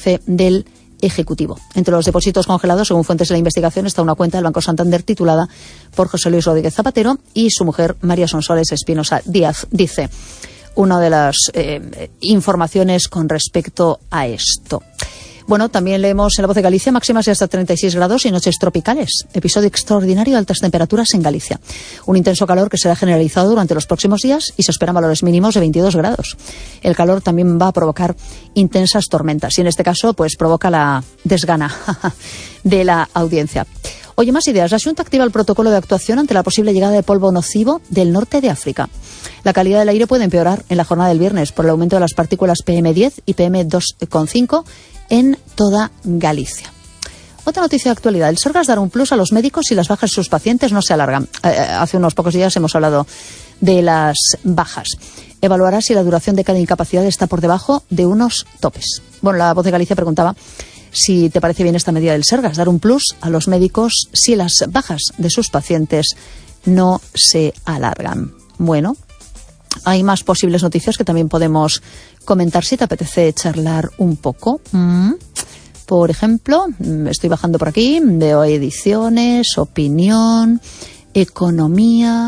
jefe del Ejecutivo. Entre los depósitos congelados, según fuentes de la investigación, está una cuenta del Banco Santander titulada por José Luis Rodríguez Zapatero y su mujer María Sonsoles Espinosa Díaz, dice una de las informaciones con respecto a esto. Bueno, también leemos en La Voz de Galicia máximas de hasta 36 grados y noches tropicales. Episodio extraordinario de altas temperaturas en Galicia. Un intenso calor que será generalizado durante los próximos días y se esperan valores mínimos de 22 grados. El calor también va a provocar intensas tormentas y en este caso pues provoca la desgana de la audiencia. Oye, más ideas. La Xunta activa el protocolo de actuación ante la posible llegada de polvo nocivo del norte de África. La calidad del aire puede empeorar en la jornada del viernes por el aumento de las partículas PM10 y PM2,5 en toda Galicia. Otra noticia de actualidad. El Sergas dará un plus a los médicos si las bajas de sus pacientes no se alargan. Hace unos pocos días hemos hablado de las bajas. Evaluará si la duración de cada incapacidad está por debajo de unos topes. Bueno, La Voz de Galicia preguntaba si te parece bien esta medida del Sergas, dar un plus a los médicos si las bajas de sus pacientes no se alargan. Bueno, hay más posibles noticias que también podemos comentar si te apetece charlar un poco. Por ejemplo, estoy bajando por aquí, veo ediciones, opinión, economía.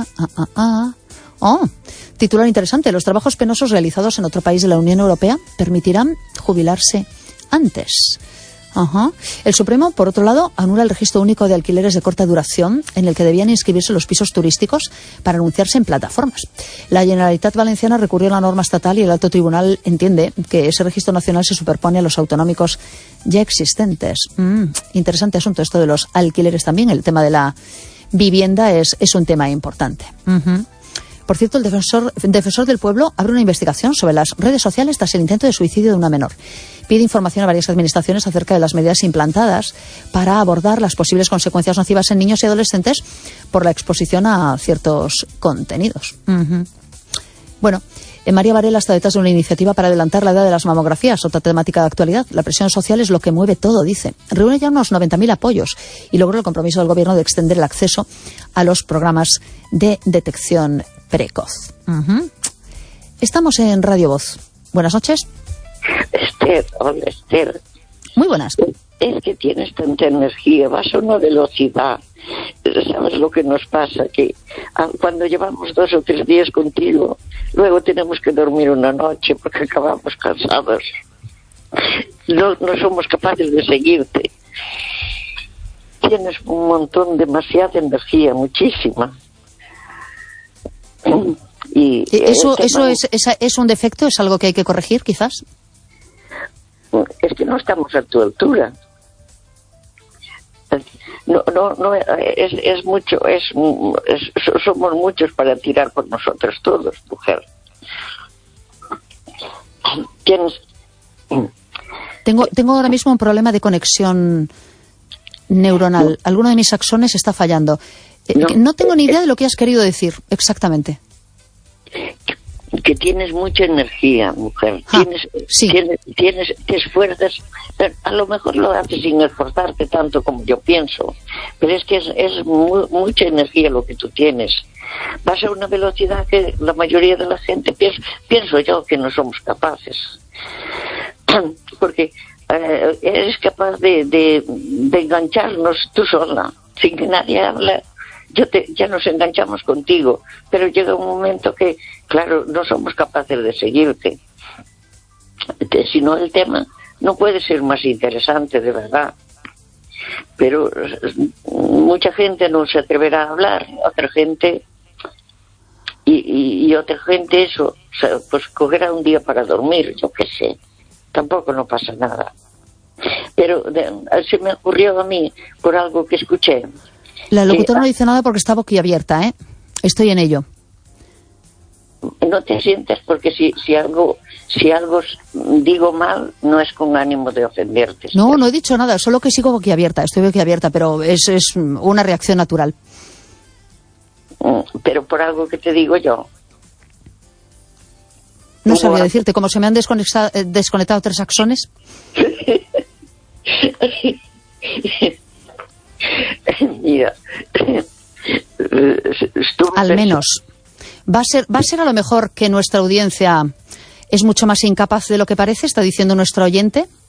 Titular interesante. Los trabajos penosos realizados en otro país de la Unión Europea permitirán jubilarse antes. El Supremo, por otro lado, anula el registro único de alquileres de corta duración en el que debían inscribirse los pisos turísticos para anunciarse en plataformas. La Generalitat Valenciana recurrió a la norma estatal y el Alto Tribunal entiende que ese registro nacional se superpone a los autonómicos ya existentes. Interesante asunto esto de los alquileres también. El tema de la vivienda es un tema importante. Por cierto, el defensor del pueblo abre una investigación sobre las redes sociales tras el intento de suicidio de una menor. Pide información a varias administraciones acerca de las medidas implantadas para abordar las posibles consecuencias nocivas en niños y adolescentes por la exposición a ciertos contenidos. Bueno, María Varela está detrás de una iniciativa para adelantar la edad de las mamografías, otra temática de actualidad. La presión social es lo que mueve todo, dice. Reúne ya unos 90.000 apoyos y logró el compromiso del Gobierno de extender el acceso a los programas de detección precoz. Estamos en Radio Voz. Buenas noches. Hola Esther. Muy buenas. Es que tienes tanta energía, vas a una velocidad. ¿Sabes lo que nos pasa? Que cuando llevamos 2 o 3 días contigo, luego tenemos que dormir una noche porque acabamos cansados. No somos capaces de seguirte. Tienes un montón, demasiada energía, muchísima. Y ¿Eso es un defecto? ¿Es algo que hay que corregir, quizás? Es que no estamos a tu altura. No, es mucho, somos muchos para tirar por nosotros todos, mujer. Tengo ahora mismo un problema de conexión neuronal. Alguno de mis axones está fallando. No tengo ni idea de lo que has querido decir exactamente. Que tienes mucha energía, mujer. Sí. Te esfuerzas. A lo mejor lo haces sin esforzarte tanto como yo pienso. Pero es que es mucha energía lo que tú tienes. Vas a una velocidad que la mayoría de la gente pienso yo que no somos capaces. Porque eres capaz de engancharnos tú sola, sin que nadie hable. Ya nos enganchamos contigo, pero llega un momento que, claro, no somos capaces de seguirte. Si no, el tema no puede ser más interesante, de verdad. Pero mucha gente no se atreverá a hablar, otra gente y otra gente eso, o sea, pues cogerá un día para dormir, yo qué sé. Tampoco no pasa nada. Pero se me ocurrió a mí por algo que escuché. La locutora no dice nada porque está boquiabierta, ¿eh? Estoy en ello. No te sientas porque si algo digo mal, no es con ánimo de ofenderte. No he dicho nada, solo que sigo boquiabierta. Estoy boquiabierta, pero es una reacción natural. Pero por algo que te digo yo. No sabría decirte, como se me han desconectado 3 axones. Mira, al menos va a ser a lo mejor que nuestra audiencia es mucho más incapaz de lo que parece, está diciendo nuestro oyente.